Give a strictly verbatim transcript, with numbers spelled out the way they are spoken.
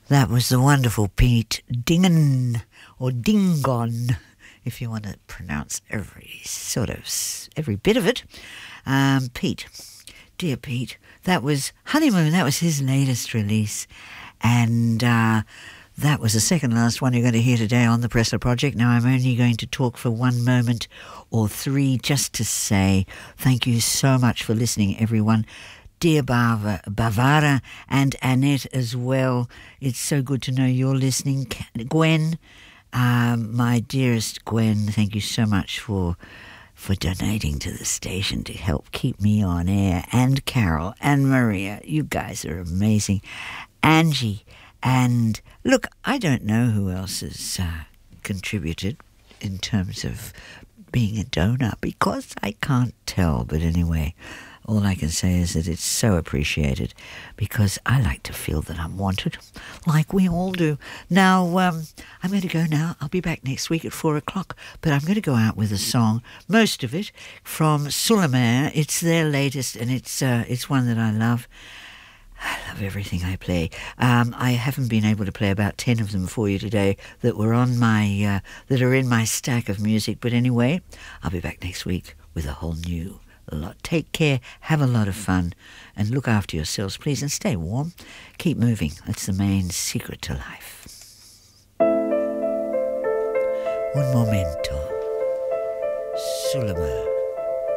That was the wonderful Pete Dingen, or Dingon, if you want to pronounce every sort of, every bit of it. Um, Pete, dear Pete, that was Honeymoon, that was his latest release. And uh, that was the second last one you're going to hear today on the Pressler Project. Now, I'm only going to talk for one moment or three just to say thank you so much for listening, everyone. Dear Bava, Bavara and Annette as well. It's so good to know you're listening. Gwen, um, my dearest Gwen, thank you so much for for donating to the station to help keep me on air. And Carol and Maria, you guys are amazing. Angie, and look, I don't know who else has uh, contributed in terms of being a donor because I can't tell. But anyway, all I can say is that it's so appreciated because I like to feel that I'm wanted, like we all do. Now, um, I'm going to go now. I'll be back next week at four o'clock, but I'm going to go out with a song, most of it, from Suleiman. It's their latest, and it's uh, it's one that I love. I love everything I play. Um, I haven't been able to play about ten of them for you today that were on my, uh, that are in my stack of music. But anyway, I'll be back next week with a whole new lot. Take care, have a lot of fun, and look after yourselves, please, and stay warm. Keep moving. That's the main secret to life. Un momento. Suleiman.